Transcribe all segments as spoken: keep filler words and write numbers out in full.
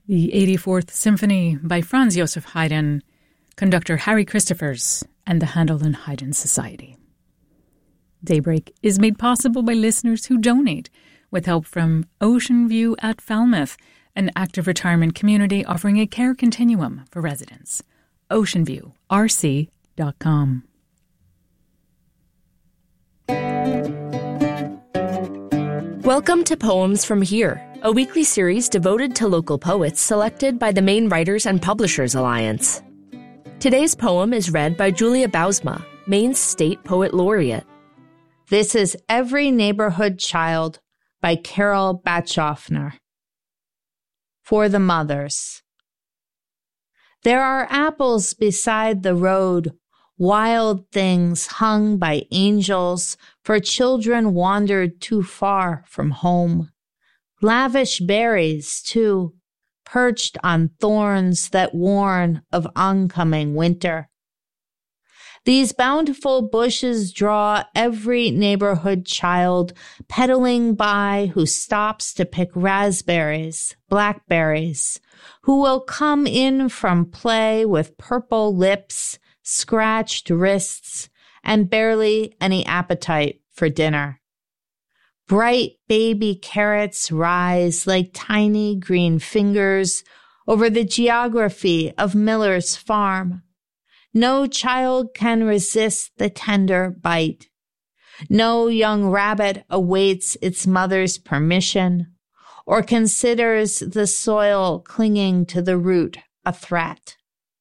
The eighty-fourth Symphony by Franz Joseph Haydn, conductor Harry Christophers, and the Handel and Haydn Society. Daybreak is made possible by listeners who donate, with help from Ocean View at Falmouth, an active retirement community offering a care continuum for residents. ocean view r c dot com. Welcome to Poems from Here, a weekly series devoted to local poets selected by the Maine Writers and Publishers Alliance. Today's poem is read by Julia Bousma, Maine's State Poet Laureate. This is Every Neighborhood Child by Carol Bachhoffner. For the Mothers. There are apples beside the road, wild things hung by angels for children wandered too far from home. Lavish berries, too, perched on thorns that warn of oncoming winter. These bountiful bushes draw every neighborhood child pedaling by who stops to pick raspberries, blackberries, who will come in from play with purple lips, scratched wrists, and barely any appetite for dinner. Bright baby carrots rise like tiny green fingers over the geography of Miller's farm. No child can resist the tender bite. No young rabbit awaits its mother's permission or considers the soil clinging to the root a threat.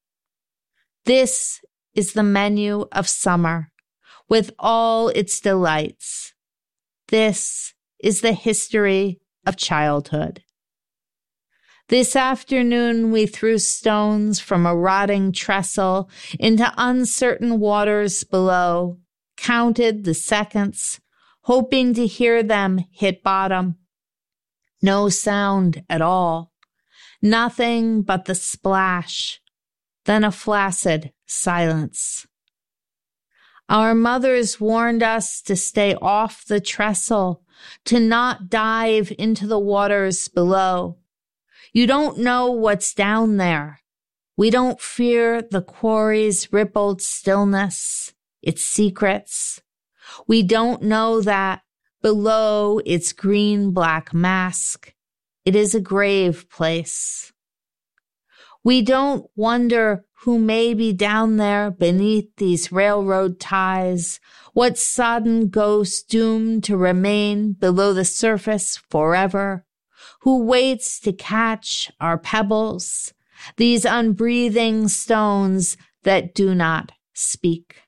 This is the menu of summer with all its delights. This is the history of childhood. This afternoon we threw stones from a rotting trestle into uncertain waters below, counted the seconds, hoping to hear them hit bottom. No sound at all, nothing but the splash, then a flaccid silence. Our mothers warned us to stay off the trestle, to not dive into the waters below. You don't know what's down there. We don't fear the quarry's rippled stillness, its secrets. We don't know that below its green-black mask, it is a grave place. We don't wonder who may be down there beneath these railroad ties, what sodden ghost doomed to remain below the surface forever, who waits to catch our pebbles, these unbreathing stones that do not speak.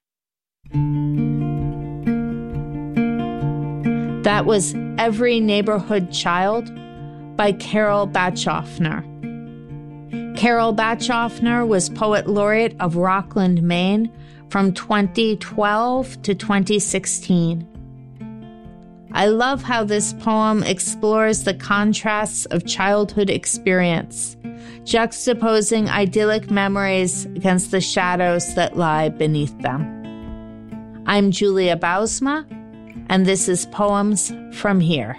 That was Every Neighborhood Child by Carol Bachhoffner. Carol Bachhoffner was Poet Laureate of Rockland, Maine from twenty twelve to twenty sixteen. I love how this poem explores the contrasts of childhood experience, juxtaposing idyllic memories against the shadows that lie beneath them. I'm Julia Bousma, and this is Poems from Here.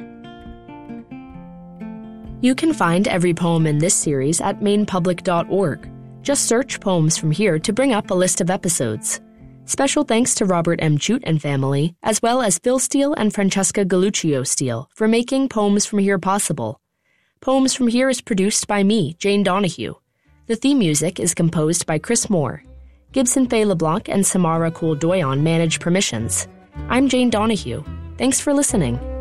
You can find every poem in this series at maine public dot org. Just search Poems from Here to bring up a list of episodes. Special thanks to Robert M. Chute and family, as well as Phil Steele and Francesca Galuccio Steele for making Poems from Here possible. Poems from Here is produced by me, Jane Donahue. The theme music is composed by Chris Moore. Gibson Faye LeBlanc and Samara Kool-Doyon manage permissions. I'm Jane Donahue. Thanks for listening.